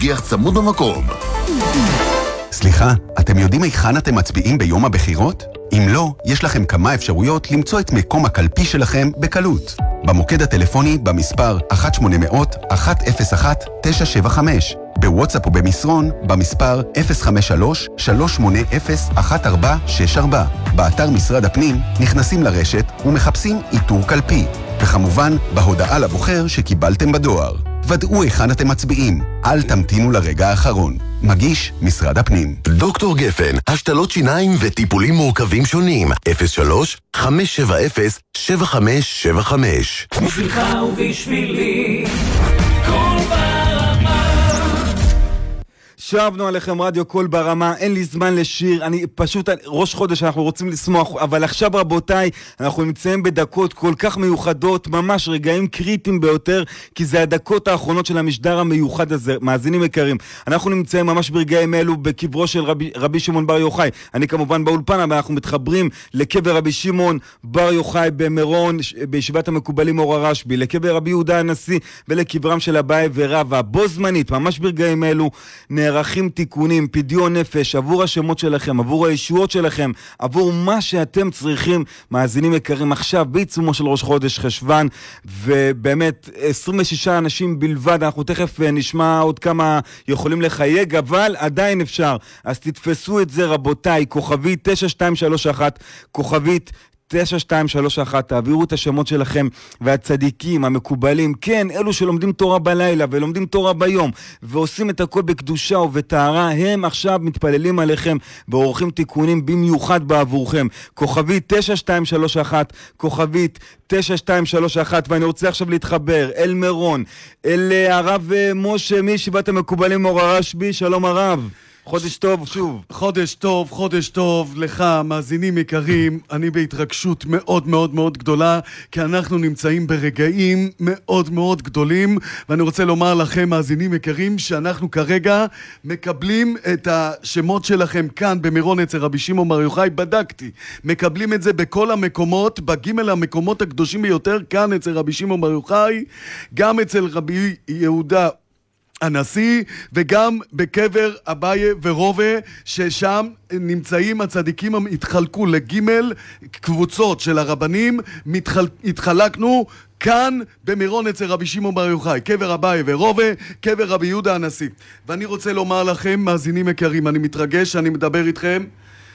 משגיח צמוד במקום. סליחה, אתם יודעים היכן אתם מצביעים ביום הבחירות? אם לא, יש לכם כמה אפשרויות למצוא את מקום הקלפי שלכם בקלות. במוקד הטלפוני במספר 1-800-101-975, בוואטסאפ ובמסרון במספר 053-380-1464, באתר משרד הפנים נכנסים לרשת ומחפשים איתור קלפי, וכמובן בהודעה לבוחר שקיבלתם בדואר. ודאו היכן אתם מצביעים, אל תמתינו לרגע האחרון. מגיש משרד הפנים. דוקטור גפן, השתלות שיניים וטיפולים מורכבים שונים. 03-570-7575. בשבילך ובשבילי כל ברמה. שבנו עליכם רדיו קול ברמה, אין לי זמן לשיר, אני פשוט, ראש חודש אנחנו רוצים לשמוח, אבל עכשיו רבותיי, אנחנו נמצאים בדקות כל כך מיוחדות, ממש רגעים קריטיים ביותר, כי זה הדקות האחרונות של המשדר המיוחד הזה, מאזינים יקרים. אנחנו נמצאים ממש ברגעים אלו בקברו של רבי שמעון בר יוחאי. אני כמובן באולפן, אבל אנחנו מתחברים לקבר רבי שמעון בר יוחאי במירון, בישיבת המקובלים אור הרשב"י, לקבר רבי יהודה הנשיא ולקברם של אביי ורבא. בו זמנית, ממש ברגעים אלו, נערכים תיקונים, פדיון נפש, עבור השמות שלכם, עבור הישועות שלכם, עבור מה שאתם צריכים, מאזינים יקרים, עכשיו בעיצומו של ראש חודש חשוון, ובאמת 26 אנשים בלבד, אנחנו תכף נשמע עוד כמה יכולים לחייג, אבל עדיין אפשר, אז תתפסו את זה רבותיי, כוכבית 9231, כוכבית 9231, תעבירו את השמות שלכם, והצדיקים, המקובלים, כן, אלו שלומדים תורה בלילה ולומדים תורה ביום ועושים את הכל בקדושה ובטהרה, הם עכשיו מתפללים עליכם ועורכים תיקונים במיוחד בעבורכם. כוכבית 9231, כוכבית 9231, ואני רוצה עכשיו להתחבר אל מירון, אל הרב משה מישיבת המקובלים אור הרשב"י. שלום הרב, חודש טוב שוב. חודש טוב לך, מאזינים יקרים. אני בהתרגשות מאוד מאוד מאוד גדולה, כי אנחנו נמצאים ברגעים מאוד מאוד גדולים, ואני רוצה לומר לכם, מאזינים יקרים, שאנחנו כרגע מקבלים את השמות שלכם כאן במירון אצל רבי שמעון בר יוחאי. בדקתי, מקבלים את זה בכל המקומות, בגימל המקומות הקדושים ביותר, כאן אצל רבי שמעון בר יוחאי, גם אצל רבי יהודה הנשיא, וגם בקבר אביי ורבא, ששם נמצאים הצדיקים, התחלקו לגימל קבוצות של הרבנים, התחלקנו כאן במירון אצל רבי שמעון בר יוחאי, קבר אביי ורבא, קבר רבי יהודה הנשיא. ואני רוצה לומר לכם, מאזינים יקרים, אני מתרגש, אני מדבר איתכם,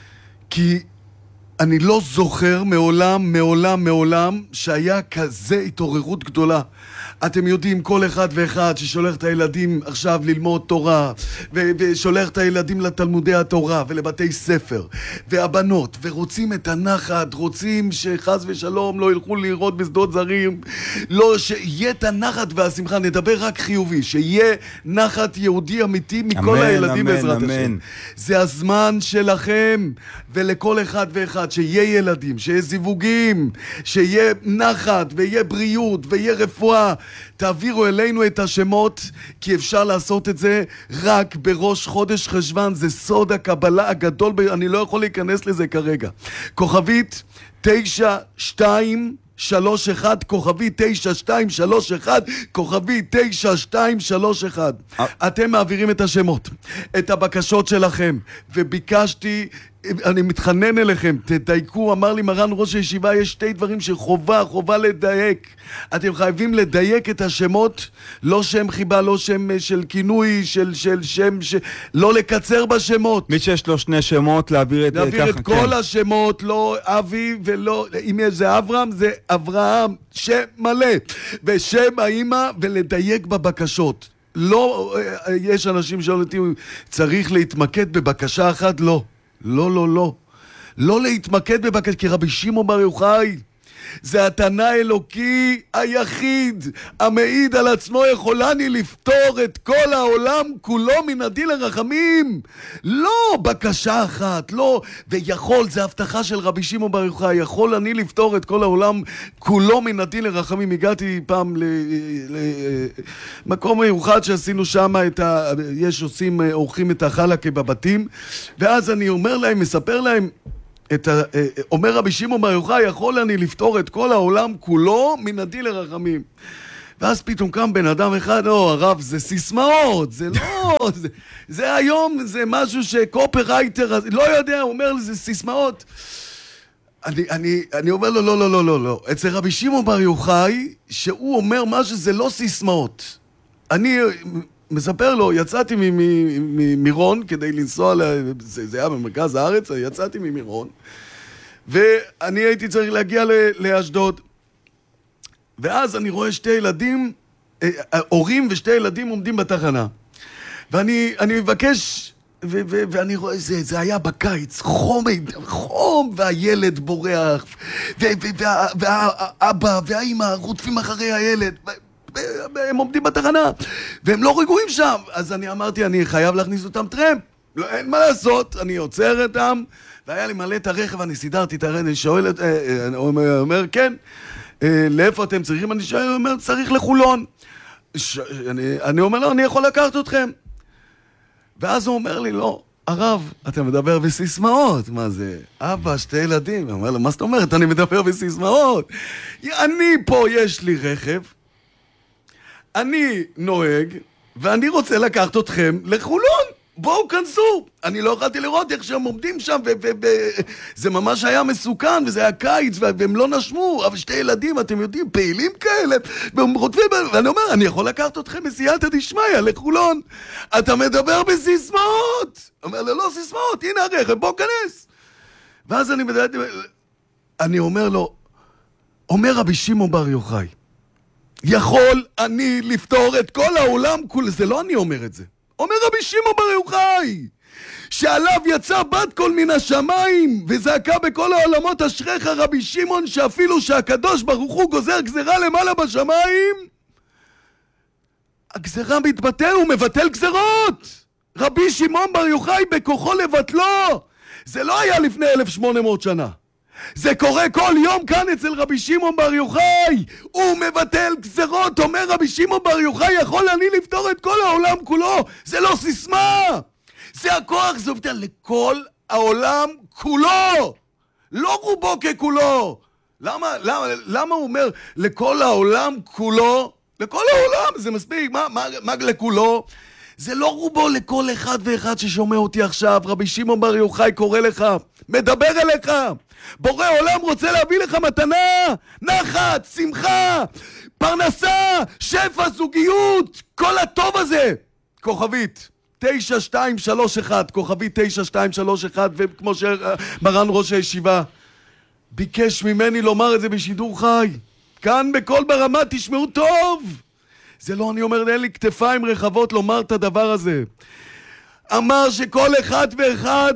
כי אני לא זוכר מעולם שהיה כזה התעוררות גדולה. אתם יודעים, כל אחד ואחד ששולח את הילדים עכשיו ללמוד תורה, ושולח את הילדים לתלמודי התורה ולבתי ספר, והבנות, ורוצים את הנחת, רוצים שחס ושלום לא ילכו לראות בשדות זרים, לא, שיהיה את הנחת והשמחה, נדבר רק חיובי, שיהיה נחת יהודי אמיתי מכל אמן, הילדים בעזרת השם. זה הזמן שלכם, ולכל אחד ואחד, שיהיה ילדים, שיהיה זיווגים, שיהיה נחת, ויהיה בריאות, ויהיה רפואה. תעבירו אלינו את השמות, כי אפשר לעשות את זה רק בראש חודש חשוון. זה סוד הקבלה הגדול, אני לא יכול להיכנס לזה כרגע. כוכבית 9231, כוכבית 9231, כוכבית 9231. אתם מעבירים את השמות, את הבקשות שלכם, וביקשתי, אני מתחנן אליכם, תדייקו. אמר לי מרן ראש הישיבה, יש שתי דברים שחובה לדייק. אתם חייבים לדייק את השמות, לא שם חיבה, לא שם של כינוי, של שם, לא לקצר בשמות. מי שיש לו שני שמות, להעביר את כל השמות, לא אבי ולא, אם יש זה אברהם, זה אברהם, שם מלא, ושם האמא, ולדייק בבקשות. לא, יש אנשים שאומרים, צריך להתמקד בבקשה אחת, לא. לא להתמקד בבקשה, כי רבי שמעון בר יוחאי זה התנא האלוקי היחיד המעיד על עצמו, יכולני לפתור את כל העולם כולו מן הדין לרחמים. לא בקשה אחת, לא, ויכול, זה הבטחה של רבי שמעון בר יוחאי, יכול אני לפתור את כל העולם כולו מן הדין לרחמים. הגעתי פעם למקום מיוחד שעשינו שם עורכים את החלקה בבתים, ואז אני אומר להם, מספר להם, אומר רבי שמעון בר יוחאי, יכול אני לפתור את כל העולם כולו מן הדין לרחמים. ואז פתאום קם בן אדם אחד, הרב, זה סיסמאות, זה לא, זה היום, זה משהו שקופרייטר, לא יודע, הוא אומר, זה סיסמאות. אני אומר לו, לא. אצל רבי שמעון בר יוחאי, שהוא אומר משהו, זה לא סיסמאות. אני מספר לו, יצאתי ממירון כדי לנסוע, זה היה במרכז הארץ, יצאתי ממירון, ואני הייתי צריך להגיע לאשדוד. ואז אני רואה שתי ילדים, הורים ושתי ילדים עומדים בתחנה. ואני מבקש, ואני רואה, זה היה בקיץ, חום, והילד בורח, והאבא והאמא רודפים אחרי הילד, הם עומדים בתחנה, והם לא רגועים שם. אז אני אמרתי, אני חייב להכניס אותם טרמפ. לא, אין מה לעשות, אני עוצר אותם, והיה לי מלא את הרכב, אני סידרתי את הרכב, אני שואל, הוא אומר, כן, לאיפה אתם צריכים? אני שואל, הוא אומר, צריך לחולון. אני אומר לו, אני יכול לקחת אתכם. ואז הוא אומר לי, לא, הרב, אתה מדבר בסיסמאות. מה זה? אבא, שתי ילדים. הוא אומר לו, מה זאת אומרת? אני מדבר בסיסמאות. אני פה, יש לי רכב, אני נוהג, ואני רוצה לקחת אתכם לחולון. בואו כנסו. אני לא יכולתי לראות איך שהם עומדים שם, זה ממש היה מסוכן, וזה היה קיץ, והם לא נשמו, אבל שתי ילדים, אתם יודעים, פעילים כאלה, והם רודפים, ואני אומר, אני יכול לקחת אתכם בסייעתא דשמיא לחולון. אתה מדבר בסיסמאות. אומר, לא סיסמאות, הנה הרכב, בוא כנס. ואז אני אומר לו, אומר רבי שמעון בר יוחאי, יכול אני לפתור את כל העולם כולו, זה לא אני אומר את זה. אומר רבי שמעון בר יוחאי, שעליו יצא בת קול מן השמיים, וזעקה בכל העולמות אשריך רבי שמעון, שאפילו שהקדוש ברוך הוא גוזר גזרה למעלה בשמיים, הגזרה מתבטל, הוא מבטל גזרות. רבי שמעון בר יוחאי בכוחו לבטלו. זה לא היה לפני 1800 שנה. זה קורה כל יום כאן אצל רבי שמעון בר יוחאי. הוא מבטל גזרות. אומר רבי שמעון בר יוחאי, יכול אני לפתור את כל העולם כולו. זה לא סיסמה, זה הכוח, זה עובדה לכל העולם כולו, לא רובו ככולו. למה הוא אומר לכל העולם כולו? לכל העולם, זה מספיק. מה לכולו? זה לא רובו, לכל אחד ואחד ששומע אותי עכשיו. רבי שמעון בר יוחאי קורא לך, מדבר אליך. בורא עולם רוצה להביא לך מתנה, נחת, שמחה, פרנסה, שפע, זוגיות, כל הטוב הזה. כוכבית 9231, כוכבית 9231, וכמו שמרן ראש הישיבה ביקש ממני לומר את זה בשידור חי, כאן בכל ברמה, תשמעו טוב. זה לא אני אומר, אין לי כתפיים רחבות לומר את הדבר הזה. אמר שכל אחד ואחד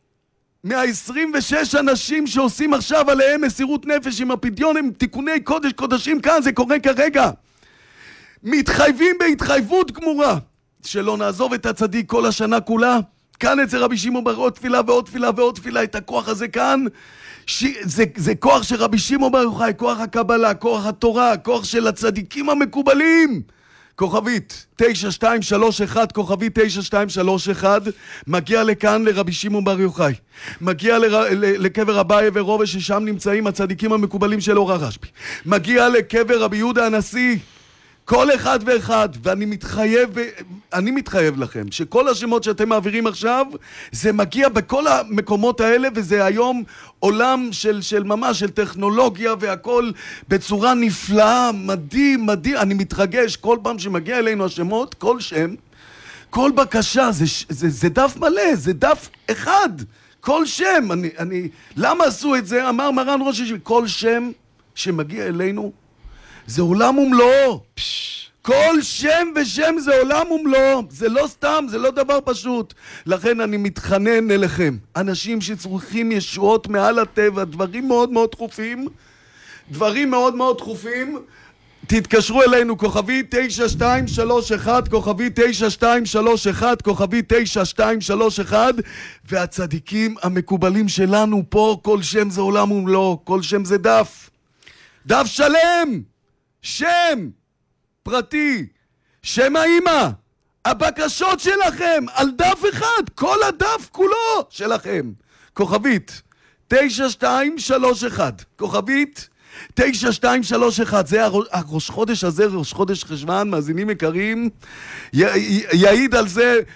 מה-26 אנשים שעושים עכשיו עליהם מסירות נפש עם הפדיון, עם תיקוני קודש קודשים, כאן זה קורה כרגע, מתחייבים בהתחייבות גמורה שלא נעזוב את הצדיק כל השנה כולה. כאן אצל רבי שמעון בר עוד תפילה ועוד תפילה ועוד תפילה. את הכוח הזה כאן, זה כוח של רבי שמעון בר יוחאי, כוח הקבלה, כוח התורה, כוח של הצדיקים המקובלים. כוכבית 9231, כוכבית 9231, מגיע לכאן לרבי שמעון בר יוחאי, מגיע לקבר אביי ורבא ששם נמצאים הצדיקים המקובלים של אור הרשב"י, מגיע לקבר רבי יהודה הנשיא. כל אחד ואחד, ואני מתחייב לכם שכל השמות שאתם מעבירים עכשיו, זה מגיע בכל המקומות האלה, וזה היום עולם של ממש, של טכנולוגיה והכל בצורה נפלאה, מדהים, מדהים. אני מתרגש כל פעם שמגיע אלינו השמות, כל שם, כל בקשה, זה דף מלא, זה דף אחד, כל שם. למה עשו את זה? אמר מרן ראש הישיבה, כל שם שמגיע אלינו, זה עולם ומלואו. כל שם ושם זה עולם ומלואו. זה לא סתם, זה לא דבר פשוט. לכן אני מתחנן אליכם, אנשים שצריכים ישועות מעל הטבע, דברים מאוד מאוד דחופים, תתקשרו אלינו, כוכבי 9231, כוכבי 9231, כוכבי 9231, והצדיקים המקובלים שלנו פה, כל שם זה עולם ומלואו, כל שם זה דף שלם, שם פרטי, שם האמא, הבקשות שלכם על דף אחד, כל הדף כולו שלכם. כוכבית 9231, כוכבית 9231, זה הראש חודש הזה, ראש חודש חשבן, מאזינים יקרים, יעיד על זה